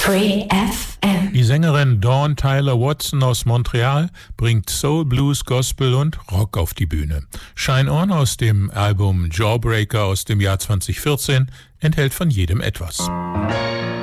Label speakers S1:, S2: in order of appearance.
S1: Free FM.
S2: Die Sängerin Dawn Tyler Watson aus Montreal bringt Soul, Blues, Gospel und Rock auf die Bühne. Shine On aus dem Album Jawbreaker aus dem Jahr 2014 enthält von jedem etwas.